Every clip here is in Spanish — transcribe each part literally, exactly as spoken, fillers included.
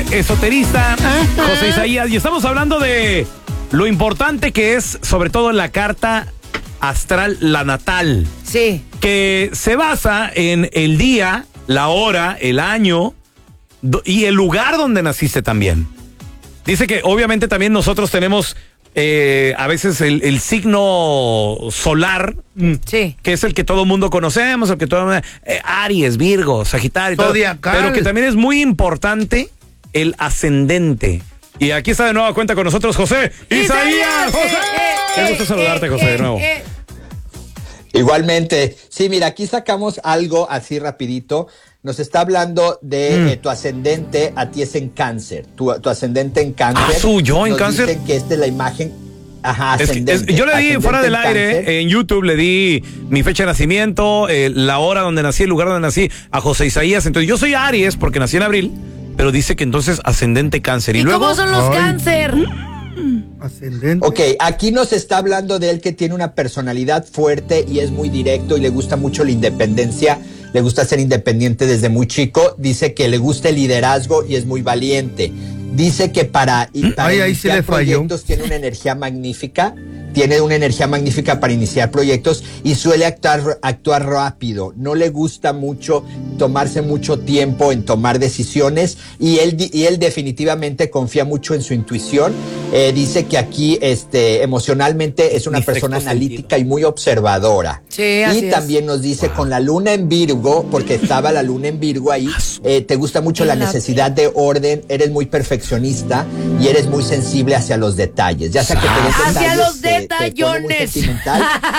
esoterista José Isaías, y estamos hablando de lo importante que es, sobre todo en la carta astral, la natal. Sí. Que se basa en el día, la hora, el año do- y el lugar donde naciste también. Dice que obviamente también nosotros tenemos eh, a veces el, el signo solar, Sí. que es el que todo mundo conocemos, el que todo eh, Aries, Virgo, Sagitario y todo, Zodiacal. pero que también es muy importante el ascendente. Y aquí está de nueva cuenta con nosotros José Isaías. José. Qué gusto saludarte, José, de nuevo. Igualmente. Sí, mira, aquí sacamos algo así rapidito. Nos está hablando de mm. eh, tu ascendente, a ti es en Cáncer. Tu, tu ascendente en Cáncer. Ah, ¿su yo en Nos Cáncer? Dicen que esta es la imagen. Ajá, Es que, ascendente. es, yo le di ascendente fuera del en aire, Cáncer. en YouTube le di mi fecha de nacimiento, eh, la hora donde nací, el lugar donde nací, a José Isaías. Entonces yo soy Aries porque nací en abril, pero dice que entonces ascendente Cáncer. ¿Y, ¿Y luego? cómo son los Ay. cáncer? Ascendente. Ok, aquí nos está hablando de él que tiene una personalidad fuerte y es muy directo y le gusta mucho la independencia, le gusta ser independiente desde muy chico, dice que le gusta el liderazgo y es muy valiente. Dice que para, y para Ay, ahí sí iniciar le falló. proyectos tiene una energía magnífica, tiene una energía magnífica para iniciar proyectos y suele actuar, actuar rápido. No le gusta mucho tomarse mucho tiempo en tomar decisiones y él, y él definitivamente confía mucho en su intuición. Eh, dice que aquí este, emocionalmente es una Mi persona sexto analítica y muy observadora. Sí, así y es. también nos dice con la luna en Virgo, porque estaba la luna en Virgo ahí, eh, te gusta mucho la necesidad de orden, eres muy perfeccionista y eres muy sensible hacia los detalles. Ya sea que te des Hacia detalles, los te- te pone muy detallones. sentimental,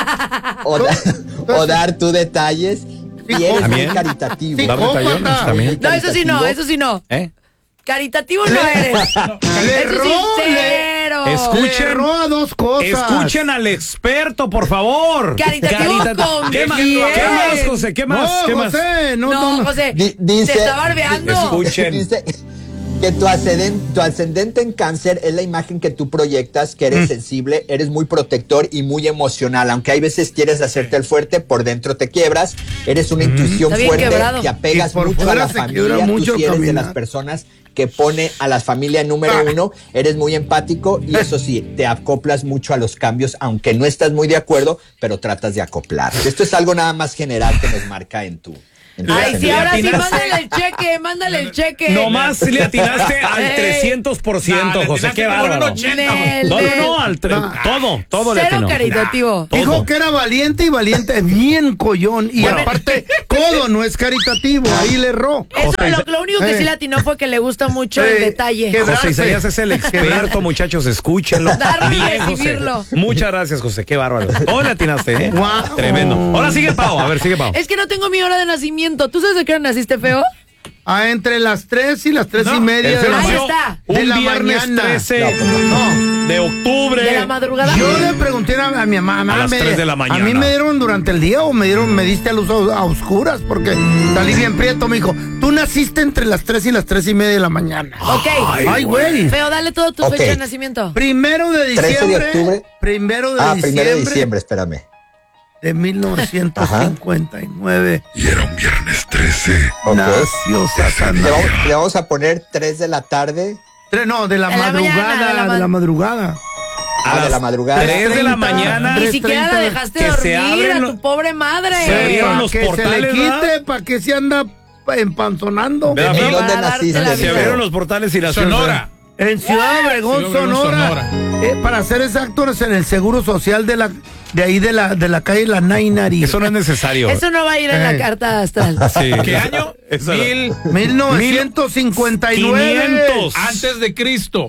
o, da- o dar tú detalles y eres ¿También? muy caritativo. Sí, Dar detallones Psicópata. también. No, eso sí no, Caritativo. eso sí no. ¿Eh? Caritativo no eres. Le Eso es erró, sincero. le Escuchen. erró a dos cosas. Escuchen al experto, por favor. Caritativo con ¿Qué más? bien. ¿Qué más, José? ¿Qué más? No, ¿Qué más? José, no, No, no, no. José, Di- dice- te está barbeando. Escuchen. Dice que tu ascendente, tu ascendente en Cáncer es la imagen que tú proyectas, que eres sensible, eres muy protector y muy emocional. Aunque hay veces quieres hacerte el fuerte, por dentro te quiebras. Eres una intuición Está bien fuerte, quebrado. te apegas Y por mucho a fuera la se familia. quiebra Tú mucho sí eres de caminar. las personas que pone a la familia número Ah. uno. Eres muy empático y eso sí, te acoplas mucho a los cambios, aunque no estás muy de acuerdo, pero tratas de acoplar. Esto es algo nada más general que nos marca en tu... en tu Ay, sí, ascendente. ahora sí, atinaste. mándale el cheque, mándale el cheque. Nomás le atinaste al Ey. trescientos por ciento, No, le José. atinaste Qué como un bárbaro. ochenta. Nel, No, no, Nel. no, al tre- No. todo, todo le Cero atinó. caritativo. Todo. Dijo que era valiente y valiente bien collón. Y Bueno. aparte, codo no es caritativo. Ahí le erró. Eso, José, lo, lo único que eh. sí le atinó fue que le gusta mucho el Eh, detalle. qué José Isaías es el experto, muchachos, escúchenlo. Darlo y Bien, José. recibirlo. Muchas gracias, José, qué bárbaro. Todo le atinaste, ¿eh? Guau. Tremendo. Ahora sigue Pau, a ver, sigue Pau. Es que no tengo mi hora de nacimiento. ¿Tú sabes de qué hora naciste, feo? Ah, entre las tres y las tres y media Él se de la Ahí nació está. de un la viernes mañana. trece No. de octubre. De la madrugada. Yo le pregunté a, a mi mamá, A las me- tres de la ¿a mí mañana. me dieron durante el día o me dieron, me diste a luz a, a oscuras? Porque salí bien prieto, me dijo, tú naciste entre las tres y las tres y media de la mañana. Ok. Ay, güey. Feo, dale todo tu Ok. fecha de nacimiento. Primero de trece de diciembre. octubre. Primero de Ah, diciembre. primero de diciembre, espérame. De mil novecientos cincuenta y nueve. Y era un viernes trece. Ok. Nació Satanás. Le vamos, le vamos a poner tres de la tarde. Tre- No, de la De la madrugada, mañana, de la ma- de la madrugada. Ah, de la madrugada. tres de la treinta. mañana. Ni siquiera la treinta, dejaste que se dormir abren a los- tu pobre madre. Se abrieron Para los que se le portales, quite, ¿verdad? para que se anda empanzonando. ¿Verdad, ¿Y feo? dónde Para darte naciste? la Se vida. abrieron los portales y la Sonora. En Ciudad Obregón, Ciudad Obregón, Sonora. Sonora. Eh, para ser exactos, en el Seguro Social de la de ahí de la de la calle La Nainari. Eso no es necesario. Eso no va a ir en Eh. la carta astral. Sí. ¿Qué año? Eso no. Mil mil novecientos cincuenta y nueve. quinientos. antes de Cristo.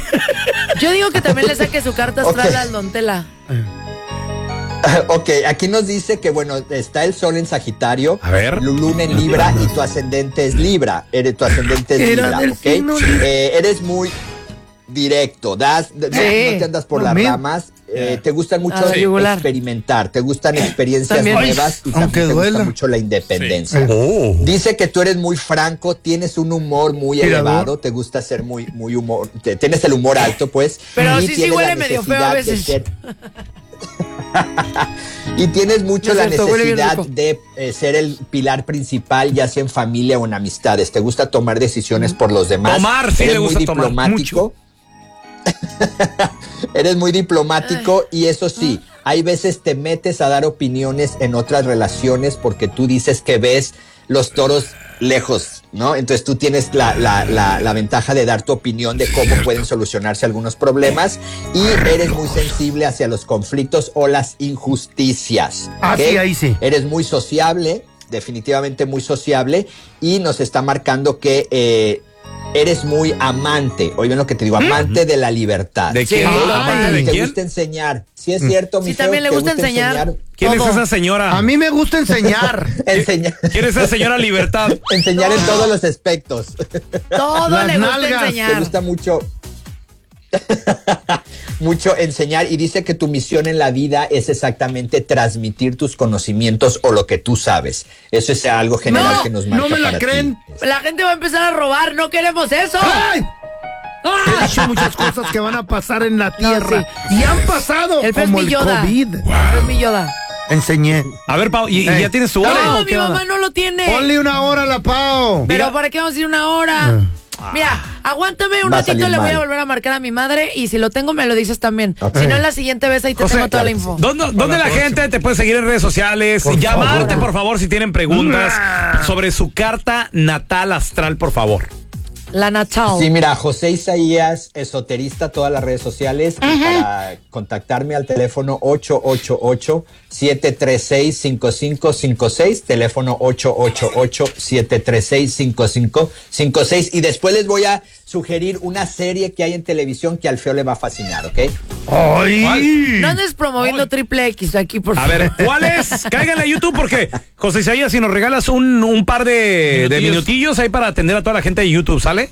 Yo digo que también le saque su carta astral Ok. al Don Tela. Ok, aquí nos dice que, bueno, está el sol en Sagitario, A ver. la luna en Libra y tu ascendente es Libra. Eres, tu ascendente es Era Libra, del ¿ok? signo Libra. Eh, eres muy directo, das, no, no te andas por No, las mira. ramas, eh, te gustan mucho A la yugular. experimentar, te gustan experiencias También. nuevas y Aunque también te duela. gusta mucho la independencia. Oh. Dice que tú eres muy franco, tienes un humor muy Tirador. elevado, te gusta ser muy, muy humor, te- tienes el humor alto, pues. Pero y sí, sí tienes huele la medio feo a necesidad de veces. ser- Y tienes mucho No la es cierto, huele bien necesidad rico. de eh, ser el pilar principal, ya sea en familia o en amistades. Te gusta tomar decisiones por los demás. Tomar, sí Eres le gusta muy tomar, diplomático. Eres muy diplomático y eso sí, hay veces te metes a dar opiniones en otras relaciones porque tú dices que ves los toros lejos, ¿no? Entonces tú tienes la, la, la, la ventaja de dar tu opinión de cómo pueden solucionarse algunos problemas y eres muy sensible hacia los conflictos o las injusticias. Ah, ¿ok? sí, ahí sí. Eres muy sociable, definitivamente muy sociable y nos está marcando que eh, eres muy amante, oye bien lo que te digo, amante de la libertad. ¿De quién? ¿ok? ¿Amante de te quién? gusta enseñar. Sí es cierto, mi Sí, feo, también le te gusta enseñar. ¿Quién Todo. es esa señora? A mí me gusta enseñar. Enseñar. ¿Quién es esa señora Libertad? Enseñar en todos los aspectos. Todo Las le gusta nalgas. Te enseñar. gusta mucho mucho enseñar y dice que tu misión en la vida es exactamente transmitir tus conocimientos o lo que tú sabes. Eso es algo general No, que nos marca ¿no me la para ti. creen? La gente va a empezar a robar, no queremos eso. ¡Ay! He dicho muchas cosas que van a pasar en la tierra. sí. Y han pasado El pez como mi el Yoda. COVID. El pez mi Yoda. Enseñé. A ver, Pau, ¿y, y Ey. ya tienes tu hora? No, o mi qué onda? mamá no lo tiene. Ponle una hora a la Pau. Pero Diga- ¿para qué vamos a ir una hora? Mira, aguántame un Va a ratito, salir le voy a mal. volver a marcar a mi madre y si lo tengo me lo dices también. Ok. Si no, en la siguiente vez ahí te José, tengo toda la claro que info. ¿Dónde, dónde la gente te puede seguir en redes sociales? Por Llamarte, favor. por favor, si tienen preguntas sobre su carta natal astral, por favor. La Natal. Sí, mira, José Isaías, esoterista, todas las redes sociales. Y para contactarme al teléfono ocho ocho ocho, siete tres seis, cinco cinco cinco seis, teléfono ocho ocho ocho, siete tres seis, cinco cinco cinco seis. Y después les voy a sugerir una serie que hay en televisión que al feo le va a fascinar, ¿ok? ¡Ay! No andes promoviendo triple X aquí, por A favor. ver, ¿cuál es? Cáiganle a YouTube porque, José Isaías, si nos regalas un, un par de, de minutillos ahí para atender a toda la gente de YouTube, ¿sale?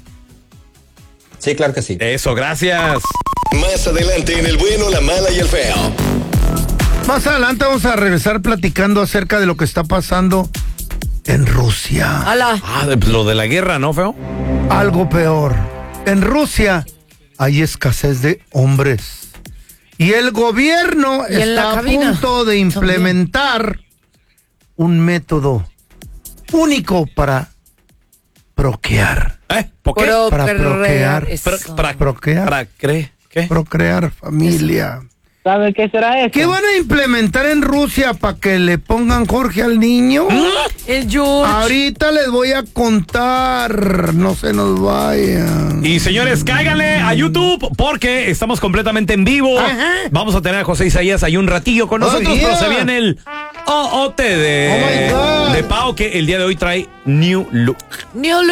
Sí, claro que sí. Eso, gracias. Más adelante en El Bueno, la Mala y el Feo. Más adelante vamos a regresar platicando acerca de lo que está pasando en Rusia. Ala. Ah, de- lo de la guerra, ¿no, feo? Algo peor. En Rusia hay escasez de hombres. Y el gobierno Y en la está a cabina punto de implementar un método único para procrear. ¿Eh? ¿Por qué? Procrear, Para procrear. eso. Pra- para, Procrear. para cre- ¿qué? Procrear familia. ¿Sabe qué será eso? ¿Qué van a implementar en Rusia para que le pongan Jorge al niño? El George. Ahorita les voy a contar. No se nos vayan. Y señores, cáiganle a YouTube porque estamos completamente en vivo. Vamos a tener a José Isaías ahí un ratillo con Oh, nosotros, yeah. pero se viene el O O T Oh, my de, God. de Pau que el día de hoy trae New Look. New